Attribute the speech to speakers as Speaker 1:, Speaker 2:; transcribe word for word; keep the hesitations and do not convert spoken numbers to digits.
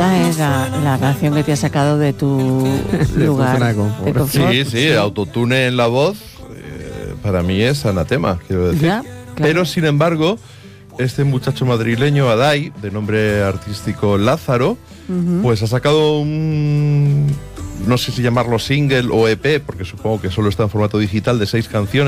Speaker 1: Esta es la, la canción que te ha sacado de tu lugar de confort.
Speaker 2: Sí, sí, sí, autotune en la voz, eh, para mí es anatema, quiero decir.
Speaker 1: Ya, claro.
Speaker 2: Pero, sin embargo, este muchacho madrileño, Adai, de nombre artístico Lázaro, uh-huh. pues ha sacado un, no sé si llamarlo single o E P, porque supongo que solo está en formato digital, de seis canciones.